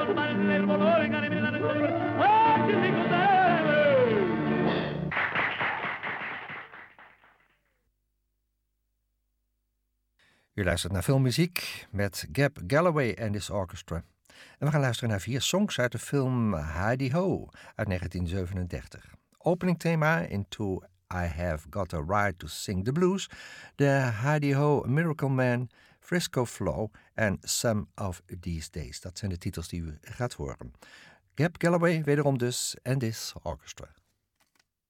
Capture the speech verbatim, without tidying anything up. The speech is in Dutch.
U luistert naar filmmuziek met Gab Galloway en His Orchestra. En we gaan luisteren naar vier songs uit de film Heidi Ho uit negentien zevenendertig. Openingthema Into I Have Got a Right to Sing the Blues, de Heidi Ho Miracle Man, Frisco Flow en Some of These Days. Dat zijn de titels die u gaat horen. Gab Galloway wederom dus en His Orchestra.